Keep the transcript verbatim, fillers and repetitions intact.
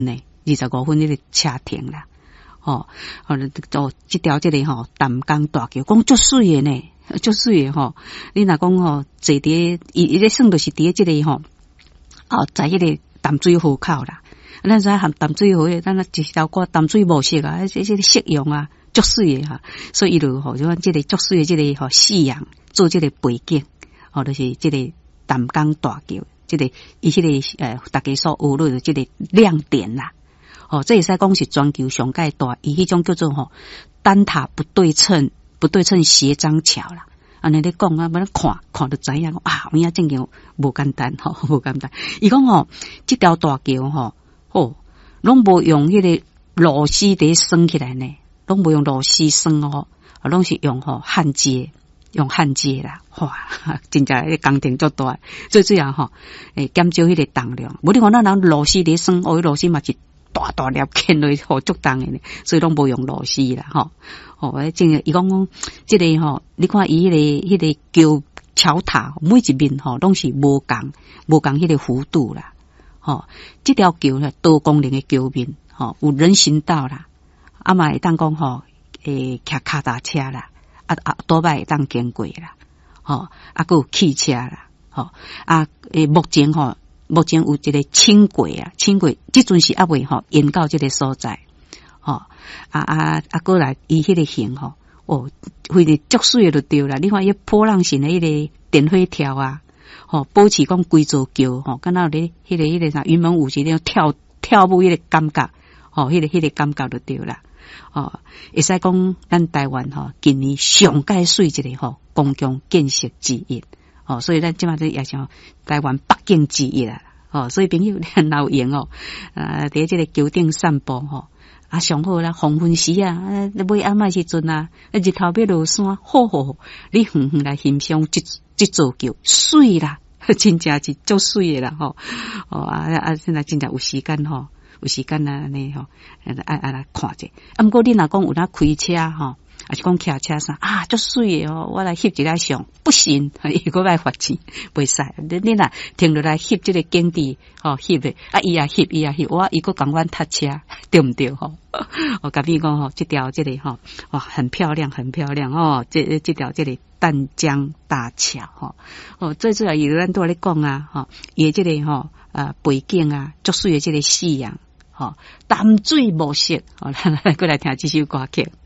呢，二十五分迄个车停啦。吼，哦，哦，即条即个吼淡江大桥，讲足水诶呢，足水诶吼。你若讲吼，坐伫伊伊咧算就是伫即个吼，哦，在迄个淡水河口啦。咱知含淡水河诶，咱啊一条歌淡水模式啊，即即个色用啊，足水诶哈。所以伊就吼，就讲即个足水诶即个吼夕阳做即个背景，吼，就是即个淡江大桥，即个伊迄个呃，大家所学的即个亮点啦。哦，这也是讲是全球上界大，以迄种叫做吼单塔不对称、不对称斜张桥啦。安尼咧讲啊，要看看就知影啊，有影正经无简单吼，无简单。伊讲吼，这条大桥吼，哦，拢无用迄个螺丝伫升起来呢，拢无用螺丝升哦，拢是用吼焊接，用焊接啦。哇，真正迄工程足大，最主要吼，诶，减少迄个重量。无你看咱人螺丝伫升，哦，螺丝嘛是。大大粒牵落好足重诶呢，所以拢无用螺丝啦，吼。哦，正伊讲讲，即个吼，你看伊迄个迄个桥桥塔每一面吼拢是无共无共迄个弧度啦，吼。即条桥咧多功能诶桥面，吼有人行道啦，啊嘛会当讲吼，诶，骑脚踏车啦，啊啊多摆会当经过啦，吼，啊佫有汽车啦，吼，啊诶目前吼。目前有一个轻轨啊，轻轨即阵是还未吼延到即个所在，吼啊啊啊过来伊迄个型吼，哦，非常足水诶就对啦。你看伊波浪形诶迄个电火条啊，吼保持讲规座桥吼，敢若咧迄个迄个啥云门舞集那种跳跳舞迄个感觉，吼，迄个迄个感觉就对啦。哦，会使讲咱台湾吼今年上界水一个吼公共建设之一。哦，所以咱即马这也像台湾北京之一啦。哦，所以朋友你若有闲哦，啊，伫即个桥顶散步吼，啊，上好啦，黄昏时啊，啊，尾暗诶时阵啊，日头要落山，好好好，你远远来欣赏即即座桥，水啦，真正是足水诶啦吼。哦啊啊，现在真正有时间吼，有时间啊安尼吼，爱爱来看者。啊，毋过你若讲有哪开车吼。啊是讲骑车上啊，足水诶哦！我来翕一来相，不行，伊个来罚钱，袂使。你你若停落来翕即个景致，吼翕诶，啊伊也翕，伊也翕，我伊个共阮搭车，对毋对吼？我甲你讲吼，即条即个吼，哇，很漂亮，很漂亮哦！这这条这个淡江大桥吼，哦，最主要伊咱都咧讲啊，吼，伊即个吼啊背景啊，足水诶即个夕阳，吼淡水模式，吼，咱来过来听这首歌曲。